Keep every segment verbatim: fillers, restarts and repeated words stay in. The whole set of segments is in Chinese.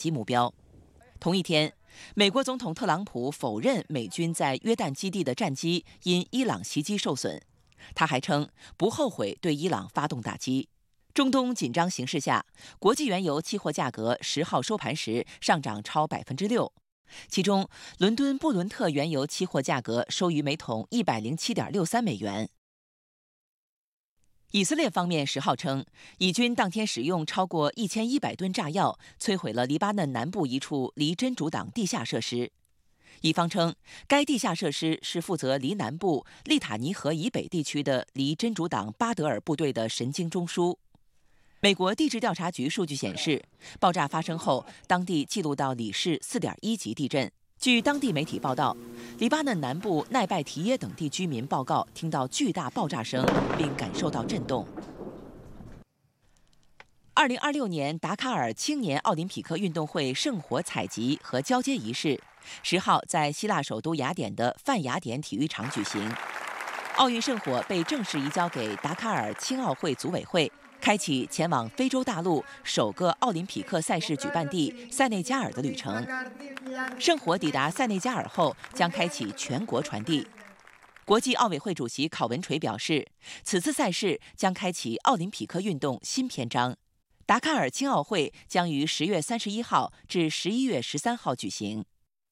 击目标。同一天，美国总统特朗普否认美军在约旦基地的战机因伊朗袭击受损，他还称不后悔对伊朗发动打击。中东紧张形势下，国际原油期货价格十号收盘时上涨超百分之六，其中伦敦布伦特原油期货价格收于每桶一百零七点六三美元。以色列方面十号称，以军当天使用超过一千一百吨炸药，摧毁了黎巴嫩南部一处离真主党地下设施。以方称，该地下设施是负责离南部利塔尼河以北地区的离真主党巴德尔部队的神经中枢。美国地质调查局数据显示，爆炸发生后，当地记录到里氏 四点一 级地震。据当地媒体报道，黎巴嫩南部奈拜提耶等地居民报告听到巨大爆炸声，并感受到震动。二零二六年达喀尔青年奥林匹克运动会圣火采集和交接仪式，十号在希腊首都雅典的泛雅典体育场举行。奥运圣火被正式移交给达喀尔青奥会组委会，开启前往非洲大陆首个奥林匹克赛事举办地塞内加尔的旅程。圣火抵达塞内加尔后，将开启全国传递。国际奥委会主席考文垂表示，此次赛事将开启奥林匹克运动新篇章。达喀尔青奥会将于十月三十一号至十一月十三号举行。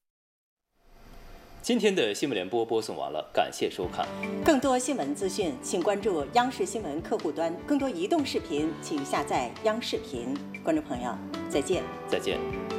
今天的新闻联播播送完了，感谢收看。 更多新闻资讯，请关注央视新闻客户端。更多移动视频，请下载央视频。观众朋友，再见。 再见。